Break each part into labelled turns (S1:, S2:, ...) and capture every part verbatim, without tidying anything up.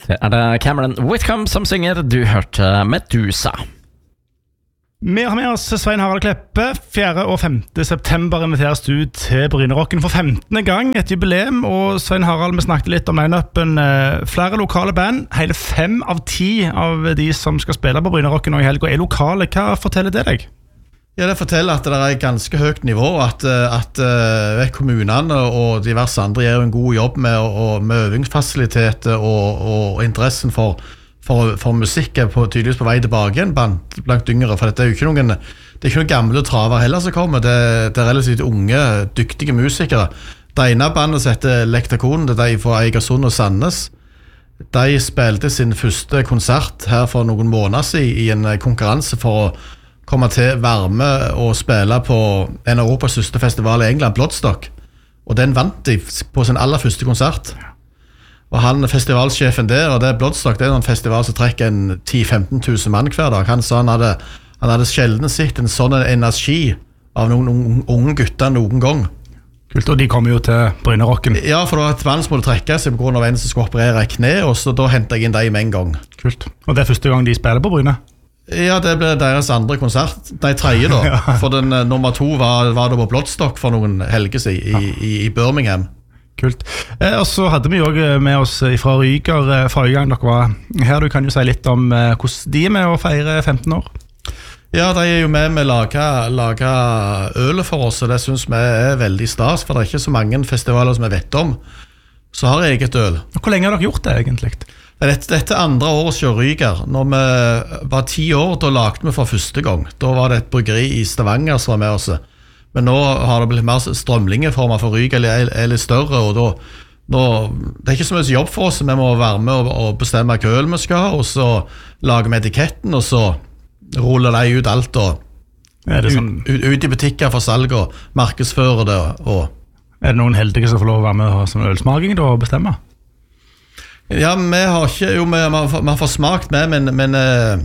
S1: Det er det Cameron Whitcomb som synger. Du hørte Medusa.
S2: Vi har med oss Svein Harald Kleppe. fjerde og femte september inviteres du til Brynerocken for femtende gang. Et jubileum. Og Svein Harald, vi snakket litt om line-upen. Flere lokale band. Hele fem av ti av de som skal spille på Brynerocken og i helgen er lokale. Hva forteller det deg?
S3: Ja, det forteller at det er et ganske høyt nivå, at, at uh, kommunene og diverse andre gjør en god jobb med, og, med øvingsfasiliteter og, og interessen for, for, for musikk er på, tydeligvis på vei tilbake igjen blant, blant yngre, for dette er jo ikke noen, det er ikke noen gamle traver heller som kommer, det, det er relativt unge, dyktige musikere. Det ene bandet som heter Lektakon, det er de fra Eigersund og Sandnes. De spilte sin første konsert her for noen måneder siden i en konkurranse for å komme til varme og spille på en av Europas største festival i England, Bloodstock. Og den vant de på sin aller første konsert. Og han festivalsjefen der, og det er Bloodstock, det er en festival som trekker en ti til femten tusen mann hver dag. Han sa han hadde, han hadde sjelden sett en sånn energi av noen unge gutter noen gang.
S2: Kult, og de kommer jo til Brynerocken.
S3: Ja, for det var et vann som måtte trekke seg på grunn av en som skulle operere i kne, og så da hentet jeg inn dem med en gang.
S2: Kult. Og det er første gang de spiller på Bryne?
S3: Ja, det ble deres andre konsert. Nei, tredje da. Ja. For den uh, nummer to var, var det på Bloodstock for noen helger siden i, i, i Birmingham.
S2: Kult. Eh, og så hadde vi jo med oss fra Ryger eh, forrige gang dere var her. Du kan jo si litt om eh, hvordan de er med å feire femten år.
S3: Ja, de er jo med med å lage, lage øl for oss, og det synes vi er veldig stas, for det er ikke så mange festivaler som jeg vet om. Så har jeg eget øl. Og
S2: hvor lenge har dere gjort det egentlig?
S3: Dette, dette andre året som Ryger. Når vi var ti år, da lagde vi for første gang. Da var det et bryggeri i Stavanger som var med oss. Men nå har det blitt mer strømlingeformer for Ryger, eller er litt større, og da, da, det er ikke så mye jobb for oss. Vi må være med og, og bestemme hva øl vi skal ha, og så lager vi etiketten, og så ruller de ut alt, og
S2: er det sånn?
S3: ut, ut i butikker for salg og markedsfører det. Og
S2: er det noen heldige som får lov å være med og ha sånn ølsmaking da, og bestemme?
S3: Ja, vi har ikke, jo, vi, vi har fått smakt med, men, men eh,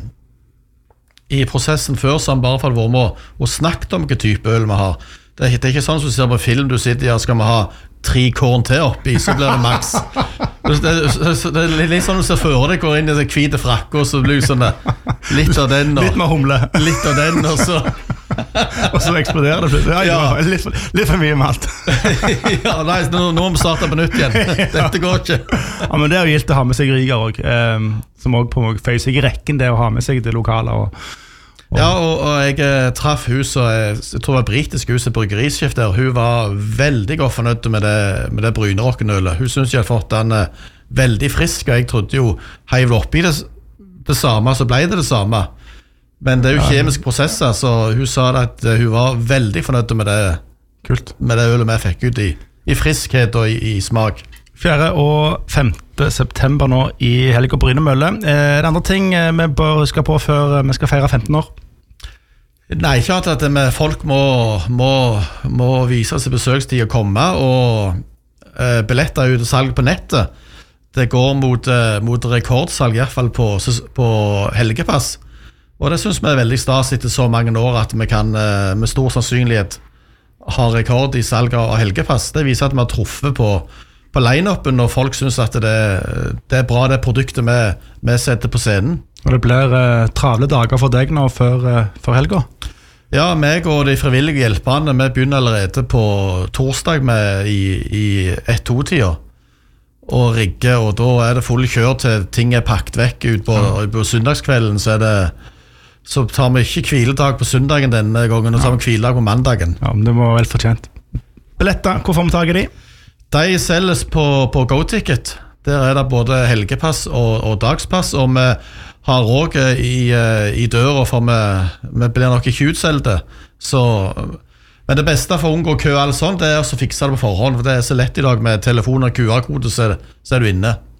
S3: i prosessen før så har vi bare fått vært med og snakket om hvilken type øl vi har. Det er, det er ikke sånn som du ser på film, du sitter og skal vi ha tre korn til oppi, så blir det maks. Det, det, det er litt sånn du ser før deg, går inn i det hvite frakke, og så blir det sånn litt av den, og
S2: litt med humle.
S3: Litt av den, og så
S2: og så eksploderer det plutselig. Ja, ja. Litt, litt for mye med alt.
S3: Ja, nei, nå, nå må vi starte på nytt igjen. Dette går ikke.
S2: Ja, men det er jo gilt å ha med seg Ryger også, eh, som også på føyer seg i rekken, det å ha med seg det lokale. Og, og
S3: ja, og, og jeg eh, traff hus, og jeg, jeg tror det var britisk hus, et bryggerisjef der. Hun var veldig godt fornøyd med det, med det Brynerocken-ølet. Hun synes jeg hadde fått den eh, veldig frisk, og jeg trodde jo, heiv det oppi det, det samme, så ble det det samme. Men det er jo kjemiske prosesser, så hun sa at hun var veldig fornøyd med det,
S2: kult,
S3: med det ølet vi fikk ut i, i friskhet og i, i smak.
S2: fjerde og femte september nå i helgen på Brynemølle. Er det andre ting vi bør huske på før vi skal feire femten år?
S3: Nei, ikke at det folk må, må, må vise seg besøkstid og komme, og eh, billetter ut og salg på nettet. Det går mot, eh, mot rekordsalg, i hvert fall på, på helgepass. Og det synes vi er veldig stas etter så mange år at vi kan med stor sannsynlighet ha rekord i salg av helgepass. Det viser at vi har truffet på, på line-upen, og folk synes at det, det er bra det produktet vi, vi setter på scenen.
S2: Og det blir eh, travle dager for deg nå før, eh, før helga?
S3: Ja, meg og de frivillige hjelperne, vi begynner allerede på torsdag med i, i ett-to-tida. Og rigge, og da er det full kjør til ting er pakket vekk ut på, ja. På søndagskvelden, så er det så tar vi ikke hviledag på søndagen denne gangen, og så tar vi hviledag på mandagen.
S2: Ja, men det var vel fortjent. Billetter, hvor får vi tag i de?
S3: De selges på, på GoTicket. Der er det både helgepass og, og dagspass, og vi har også i, i døra, for vi, vi blir nok ikke utselte. Så, men det beste for å unngå kø og alt sånt, det er å fikse det på forhånd, for det er så lett i dag med telefon og Q R-kode, så, så er du inne.